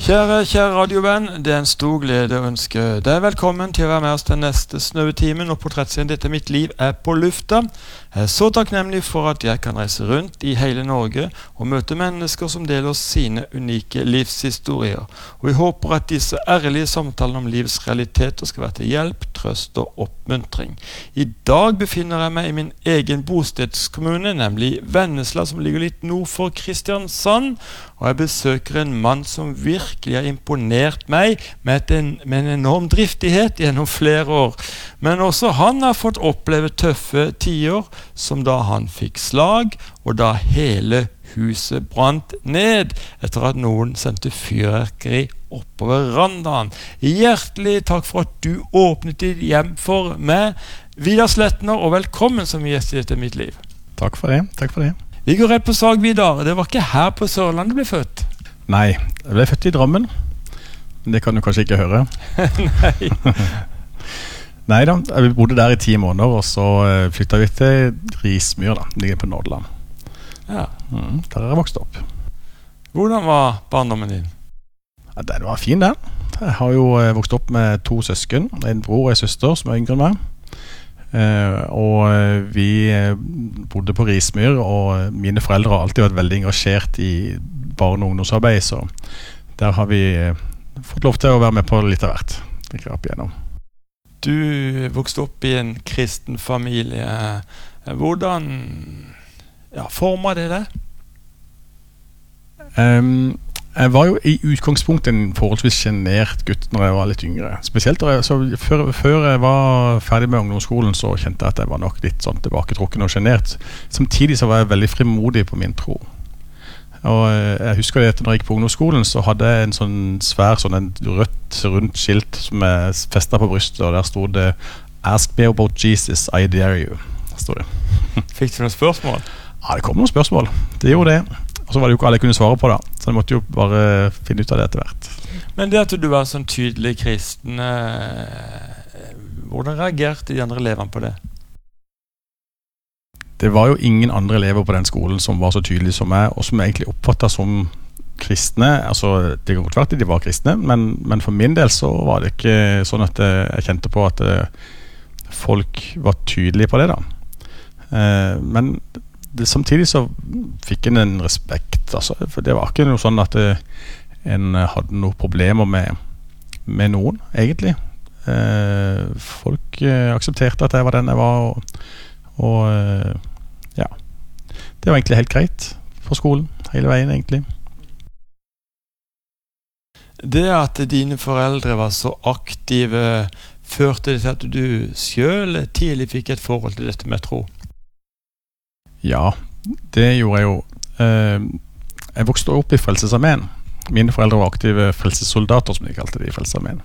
Kjære radiovenn, det en stor glede å ønske deg velkommen til å være med oss den neste snøvetimen, og portrettserien Dette mitt liv på lufta. Jeg så takknemlig for at jeg kan reise rundt i hele Norge og møte mennesker som deler sine unike livshistorier. Og jeg håper at disse ærlige samtalene om livets realiteter skal være til hjelp, trøst og oppmuntring. I dag befinner jeg meg i min egen bostedskommune, nemlig Vennesla, som ligger litt nord for Kristiansand, og jeg besøker en mann som virkelig har imponert meg med en enorm driftighet gjennom flere år. Men også han har fått oppleve tøffe tider, som da han fikk slag, og da hele huset brant ned etter at noen sendte fyrverkeri oppover verandaen. Hjertelig takk for at du åpnet ditt hjem for meg, Vidar Sletner, og velkommen som gjest i Dette mitt liv. Takk for det. Vi går rett på sak, Vidar. Det var ikke her på Sørlandet du ble født. Nei, jeg ble født i Drammen. Men det kan du kanskje ikke høre. Nei. Nei da, vi bodde der i 10 måneder, og så flyttet vi til Rismyr da, ligger på Nordland. Ja. Der har jeg vokst opp. Hvordan var barndommen din? Ja, den var fin, den. Jeg har jo vokst opp med 2 søsken, en bror og en søster som er yngre enn meg. Og vi bodde på Rismyr, og mine foreldre har alltid vært veldig engasjert i barn- og ungdomsarbeid, så der har vi fått lov til å være med på litt av hvert. Du vokste opp i en kristen familie. Hvordan formet det deg? Jeg var jo i utgangspunktet en forholdsvis genert gutt når jeg var litt yngre. Spesielt før jeg var ferdig med ungdomsskolen, så kjente jeg at jeg var nok litt sånn tilbaketrukken og genert. Samtidig så var jeg veldig frimodig på min tro. Og jeg husker det at når jeg gikk på ungdomsskolen, så hadde jeg en sånn svær, en rødt, rundt skilt som jeg festet på brystet, og der stod det «Ask me about Jesus, I dare you», stod det. Fikk du noen spørsmål? Ja, det kom noen spørsmål. Det gjorde det. Og så var det jo ikke alle jeg kunne svare på da, så jeg måtte jo bare finne ut av det etter hvert. Men det at du var sånn tydelig kristen, hvordan reagerte de andre elevene på det? Det var jo ingen andre elever på den skolen som var så tydelige som meg, og som jeg egentlig oppfattet som kristne. Altså, det kan godt være at de var kristne, men for min del så var det ikke sånn at jeg kjente på at folk var tydelige på det da. Men samtidig så fikk en respekt, altså, for det var ikke noe sånn at en hadde noen problemer med noen, egentlig. Folk aksepterte at jeg var den jeg var, og ja, det var egentlig helt greit på skolen, hele veien egentlig. Det at dine foreldre var så aktive, førte det til at du selv tidlig fikk et forhold til dette med tro? Ja, det gjorde jeg jo. Jeg vokste opp i Frelsesarmeen. Mine foreldre var aktive frelsessoldater, som de kalte det i Frelsesarmeen.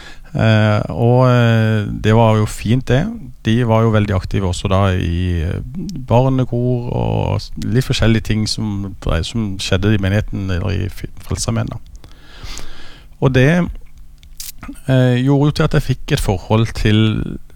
Og det var jo fint det. De var jo veldig aktive også da i barnekor og litt forskjellige ting som skjedde i menigheten eller i Frelsesarmeen da. Og det gjorde jo til at jeg fikk et forhold til